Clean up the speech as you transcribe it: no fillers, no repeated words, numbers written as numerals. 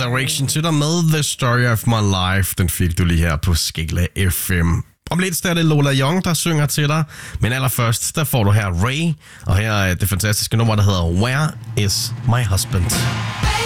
Direction til dig med The Story of My Life. Den fik du lige her på Skala FM. Om lidt er det Lola Young, der synger til dig. Men allerførst, der får du her Ray. Og her er det fantastiske nummer, der hedder Where is my husband?